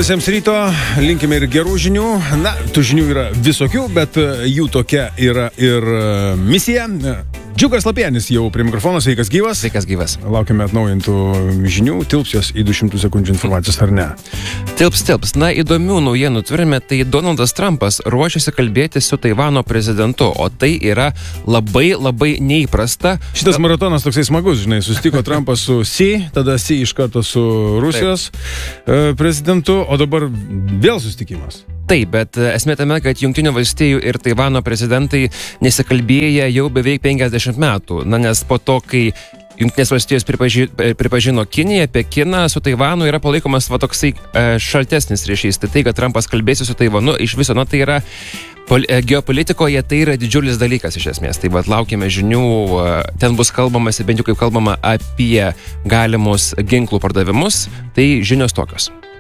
visiems ryto, linkime ir gerų žinių. Na, tų žinių yra visokių, bet jų tokia yra ir misija. Džiugas Lapienis jau prie mikrofono, sveikas gyvas. Sveikas gyvas. Laukime atnaujintų žinių, tilps jos į 200 sekundžių informacijos ar ne? Tilps. Na, įdomių naujienų turime, tai Donaldas Trumpas ruošiasi kalbėti su Taivano prezidentu, o tai yra labai neįprasta. Šitas maratonas toksai smagus, žinai, susitiko Trumpas su Xi, tada Xi iš karto su Rusijos prezidentu, o dabar vėl susitikimas. Taip, bet esmė tame, kad Jungtinių valstijų ir Taivano prezidentai nesikalbėję jau beveik 50 metų. Na, nes po to, kai Jungtinės valstijos pripažino Kiniją, Pekiną, su Taivanu yra palaikomas toksai šaltesnis ryšys. Tai, kad Trumpas kalbėsi su Taivanu, iš viso, tai yra geopolitikoje, tai yra didžiulis dalykas iš esmės. Tai laukime žinių, ten bus kalbamasi, bent jau kaip kalbama, apie galimus ginklų pardavimus, tai žinios tokios.